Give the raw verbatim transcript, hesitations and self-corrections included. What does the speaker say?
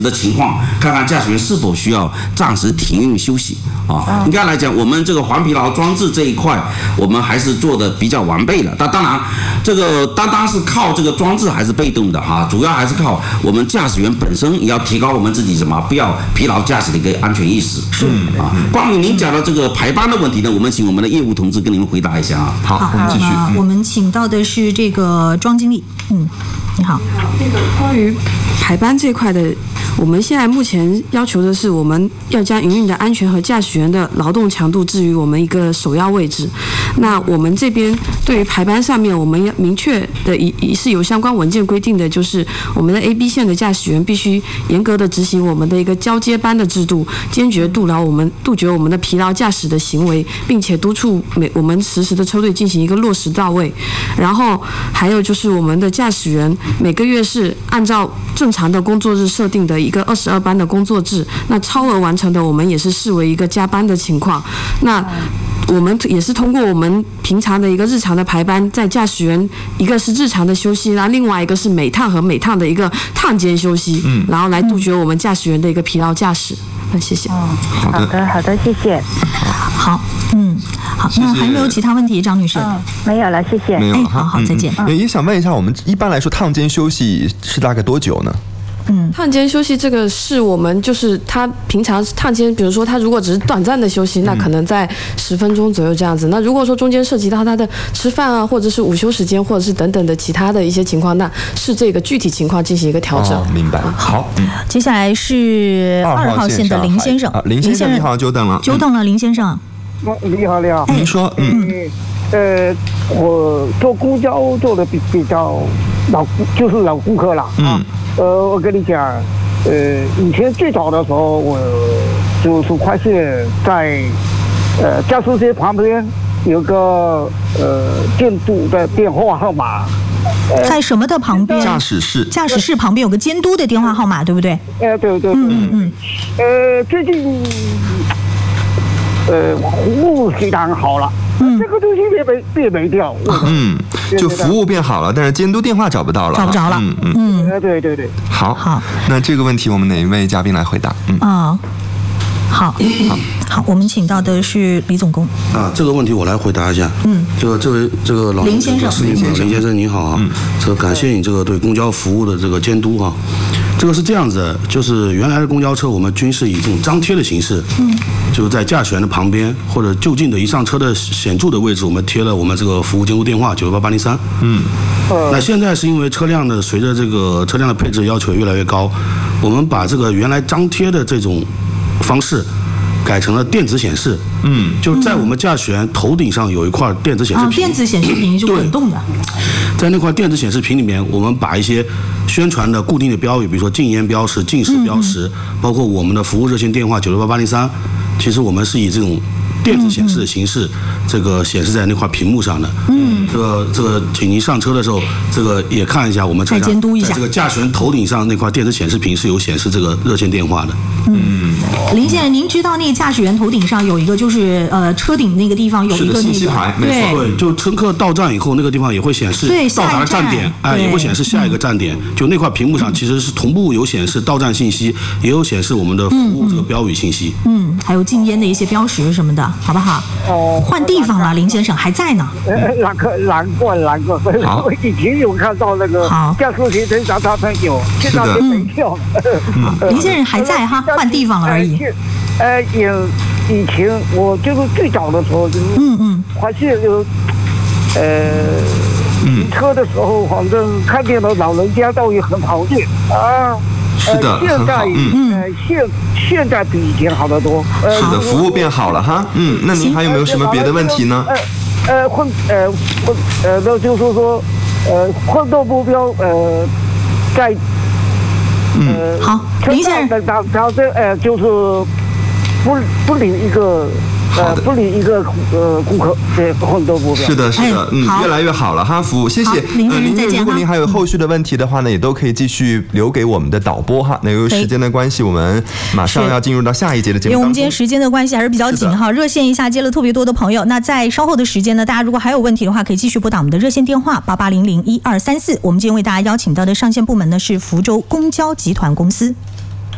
的情况，看看驾驶员是否需要暂时停运休息啊。应该来讲，我们这个环疲劳装置这一块，我们还是做的比较完备的。但当然，这个单单是靠这个装置还是被动的哈，主要还是靠我们驾驶员本身也要提高我们自己什么不要疲劳驾驶的一个安全意识。是啊。关于您讲的这个排班的问题呢，我们请我们的业务同志跟您回答一下啊。 好，我们继续。 嗯、我们请到的是这个庄经理，嗯，你好。 这个关于排班这块的。我们现在目前要求的是，我们要将营运的安全和驾驶员的劳动强度置于我们一个首要位置。那我们这边对于排班上面，我们要明确的一是有相关文件规定的，就是我们的 A、B 线的驾驶员必须严格的执行我们的一个交接班的制度，坚决杜劳我们杜绝我们的疲劳驾驶的行为，并且督促每我们实时的车队进行一个落实到位。然后还有就是我们的驾驶员每个月是按照正常的工作日设定的一个二十二班的工作制，那超额完成的我们也是视为一个加班的情况。那我们也是通过我们平常的一个日常的排班，在驾驶员一个是日常的休息，然后另外一个是每趟和每趟的一个趟间休息，嗯，然后来杜绝我们驾驶员的一个疲劳驾驶。那谢谢。 哦，好的，好的，谢谢。 好，嗯，好，那还有没有其他问题，张女士？ 嗯，没有了，谢谢。 没有了，好好，再见。 嗯， 也想问一下，我们一般来说趟间休息是大概多久呢？ 嗯，趟间休息这个是我们就是他平常趟间，比如说他如果只是短暂的休息，那可能在十分钟左右这样子。那如果说中间涉及到他的吃饭啊，或者是午休时间，或者是等等的其他的一些情况，那是这个具体情况进行一个调整。 哦，明白。好， 嗯，接下来是二号线的林先生。 啊，林先生你好，久等了。 久等了，林先生。 你好，你好。 您说，嗯， 呃，我坐公交坐的比比较老，就是老顾客了啊。嗯。呃，我跟你讲，呃，以前最早的时候，我就是发现，在呃驾驶室旁边有个呃监督的电话号码。 在什么的旁边？ 驾驶室。 驾驶室旁边有个监督的电话号码，对不对？ 呃，对对对。 嗯嗯。 呃，最近呃服务非常好了。嗯，这个东西也没也没掉。 嗯，就服务变好了，但是监督电话找不到了， 找不着了。 嗯嗯嗯，对对对。 好，好，那这个问题我们哪一位嘉宾来回答？嗯啊，好，好，好，我们请到的是李总工。 啊，这个问题我来回答一下。嗯，这个这位这个老林先生， 林先生，林先生你好啊。嗯，这个感谢你这个对公交服务的这个监督哈。这个是这样子的，就是原来的公交车我们均是以这种张贴的形式，嗯，就是在驾驶员的旁边或者就近的一上车的显著的位置，我们贴了我们这个服务监督电话九六八八零三，嗯，那现在是因为车辆的随着这个车辆的配置要求越来越高，我们把这个原来张贴的这种方式改成了电子显示，嗯，就在我们驾驶员头顶上有一块电子显示屏， 啊，电子显示屏是滚动的， 在那块电子显示屏里面，我们把一些宣传的固定的标语，比如说禁烟标识、禁驶标识，嗯嗯，包括我们的服务热线电话九六八八零三，其实我们是以这种电子显示的形式，这个显示在那块屏幕上的。嗯，这个这个，请您上车的时候，这个也看一下我们车上， 监督一下， 在这个驾驶员头顶上那块电子显示屏是有显示这个热线电话的。 嗯，林先生，您知道那个驾驶员头顶上有一个就是呃车顶那个地方有一个那个牌，对对，就乘客到站以后那个地方也会显示到达站点，哎，也会显示下一个站点。就那块屏幕上其实是同步有显示到站信息，也有显示我们的服务这个标语信息。 嗯，还有禁烟的一些标识什么的，好不好？哦，换地方了，林先生还在呢。 呃，难过难过难过，我以前有看到那个驾驶员登上他朋友，现在没掉。 林先生还在哈，换地方了而已。 呃，有以前我就是最早的时候就是，嗯嗯，发现就，呃，骑车的时候，反正看见了老人家倒也很讨厌啊。 是的， 现在嗯，呃，现现在比以前好得多。 呃、是的，服务变好了哈。嗯，那您还有没有什么别的问题呢？ 呃呃混呃混呃，那就是说，呃，混动目标呃，在呃，好，林先生， 然后这呃就是不不领一个。呃，不理一个呃顾客的混动目标。 是的，是的，嗯，越来越好了哈，服务，谢谢。 林先生再见。 如果您还有后续的问题的话呢，也都可以继续留给我们的导播哈。那由于时间的关系，我们马上要进入到下一节的节目当中。 因为我们今天时间的关系还是比较紧哈，热线一下接了特别多的朋友。那在稍后的时间呢，大家如果还有问题的话，可以继续拨打我们的热线电话八八零零一二三四。我们今天为大家邀请到的上线部门呢是福州公交集团公司。